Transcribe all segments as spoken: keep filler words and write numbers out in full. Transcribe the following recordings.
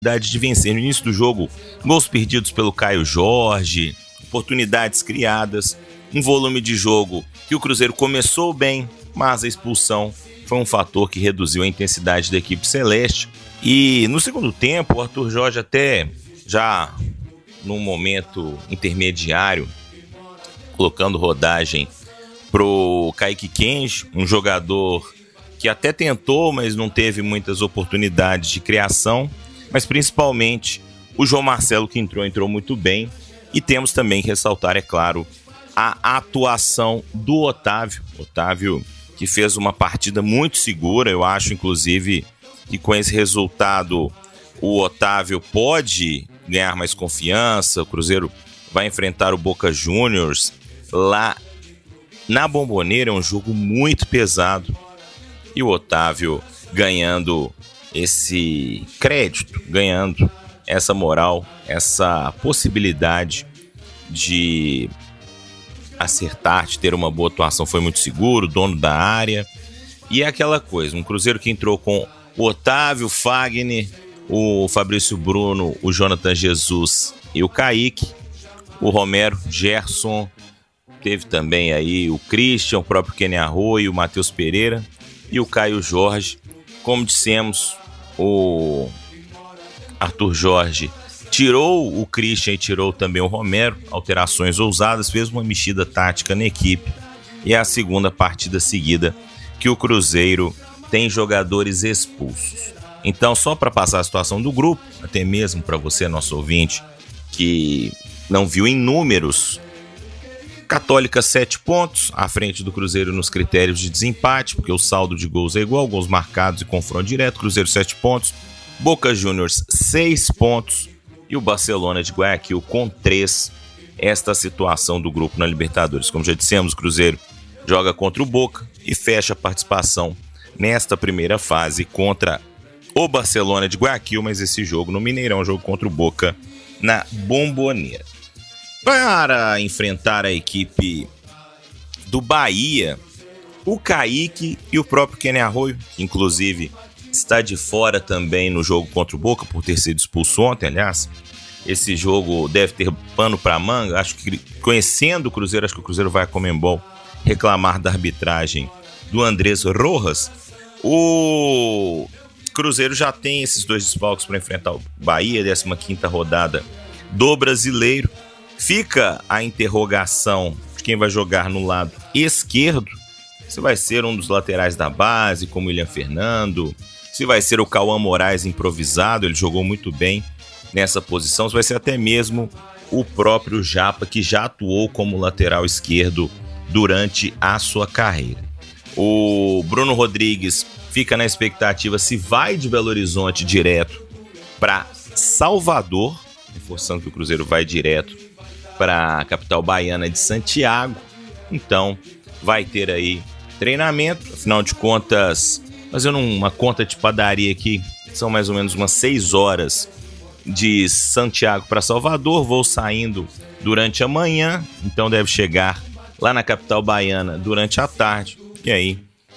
de vencer. No início do jogo, gols perdidos pelo Caio Jorge, oportunidades criadas, um volume de jogo que o Cruzeiro começou bem, mas a expulsão foi um fator que reduziu a intensidade da equipe celeste. E no segundo tempo, o Arthur Jorge até já num momento intermediário, colocando rodagem pro Kaique Kenji, um jogador que até tentou, mas não teve muitas oportunidades de criação. Mas principalmente o João Marcelo, que entrou, entrou muito bem. E temos também que ressaltar, é claro, a atuação do Otávio. Otávio que fez uma partida muito segura. Eu acho, inclusive, que com esse resultado o Otávio pode ganhar mais confiança. O Cruzeiro vai enfrentar o Boca Juniors lá na Bombonera. É um jogo muito pesado. E o Otávio ganhando esse crédito, ganhando essa moral, essa possibilidade de acertar, de ter uma boa atuação. Foi muito seguro, dono da área. E é aquela coisa, um Cruzeiro que entrou com o Otávio, o Fagner, o Fabrício Bruno, o Jonathan Jesus e o Kaique, o Romero, Gerson, teve também aí o Christian, o próprio Kenny Arroio, o Matheus Pereira e o Caio Jorge. Como dissemos, o Arthur Jorge tirou o Christian e tirou também o Romero, alterações ousadas, fez uma mexida tática na equipe. E é a segunda partida seguida que o Cruzeiro tem jogadores expulsos. Então, só para passar a situação do grupo, até mesmo para você, nosso ouvinte, que não viu em números, Católica sete pontos, à frente do Cruzeiro nos critérios de desempate, porque o saldo de gols é igual, gols marcados e confronto direto. Cruzeiro sete pontos, Boca Juniors seis pontos e o Barcelona de Guayaquil com três. Esta situação do grupo na Libertadores. Como já dissemos, o Cruzeiro joga contra o Boca e fecha a participação nesta primeira fase contra o Barcelona de Guayaquil, mas esse jogo no Mineirão, é um jogo contra o Boca na Bombonera. Para enfrentar a equipe do Bahia, o Kaique e o próprio Kenny Arroio, que inclusive está de fora também no jogo contra o Boca, por ter sido expulso ontem, aliás. Esse jogo deve ter pano para manga. Acho que, conhecendo o Cruzeiro, acho que o Cruzeiro vai a Conmebol reclamar da arbitragem do Andrés Rojas. O Cruzeiro já tem esses dois desfalques para enfrentar o Bahia, décima quinta rodada do Brasileiro. Fica a interrogação de quem vai jogar no lado esquerdo. Se vai ser um dos laterais da base, como o William Fernando. Se vai ser o Cauã Moraes improvisado, ele jogou muito bem nessa posição. Se vai ser até mesmo o próprio Japa, que já atuou como lateral esquerdo durante a sua carreira. O Bruno Rodrigues fica na expectativa se vai de Belo Horizonte direto para Salvador, reforçando que o Cruzeiro vai direto para a capital baiana de Santiago. Então vai ter aí treinamento, afinal de contas, fazendo uma conta de padaria aqui, são mais ou menos umas seis horas de Santiago para Salvador, voo saindo durante a manhã, então deve chegar lá na capital baiana durante a tarde, e aí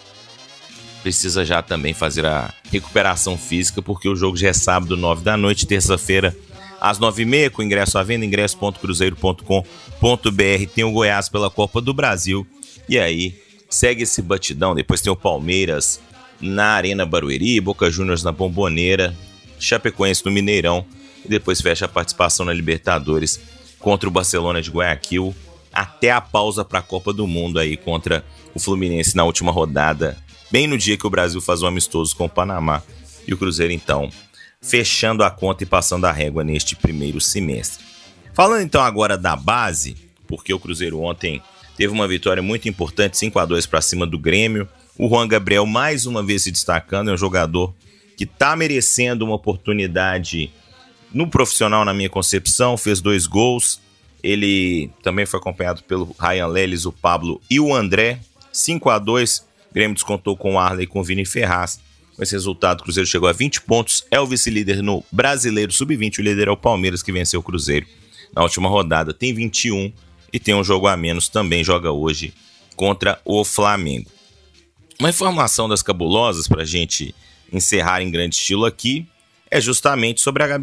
precisa já também fazer a recuperação física, porque o jogo já é sábado, nove da noite, terça-feira, às nove e meia, com ingresso à venda, ingresso ponto cruzeiro ponto com ponto b r. Tem o Goiás pela Copa do Brasil. E aí, segue esse batidão. Depois tem o Palmeiras na Arena Barueri, Boca Juniors na Bombonera, Chapecoense no Mineirão. E depois fecha a participação na Libertadores contra o Barcelona de Guayaquil. Até a pausa para a Copa do Mundo aí contra o Fluminense na última rodada. Bem no dia que o Brasil faz um amistoso com o Panamá. E o Cruzeiro, então, fechando a conta e passando a régua neste primeiro semestre. Falando então agora da base, porque o Cruzeiro ontem teve uma vitória muito importante, cinco a dois para cima do Grêmio. O Juan Gabriel mais uma vez se destacando, é um jogador que está merecendo uma oportunidade no profissional, na minha concepção, fez dois gols. Ele também foi acompanhado pelo Ryan Leles, o Pablo e o André. cinco a dois, o Grêmio descontou com o Arley e com o Vini Ferraz. Com esse resultado, o Cruzeiro chegou a vinte pontos, é o vice-líder no Brasileiro sub vinte, o líder é o Palmeiras, que venceu o Cruzeiro na última rodada, tem vinte e um e tem um jogo a menos, também joga hoje contra o Flamengo. Uma informação das cabulosas para a gente encerrar em grande estilo aqui, é justamente sobre a Gabi